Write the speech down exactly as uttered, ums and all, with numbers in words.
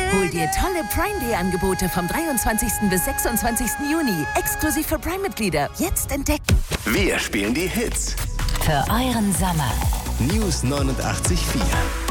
Hol dir tolle Prime Day Angebote vom dreiundzwanzigsten bis sechsundzwanzigsten Juni. Exklusiv für Prime-Mitglieder. Jetzt entdecken. Wir spielen die Hits. Für euren Sommer. News neunundachtzig Komma vier.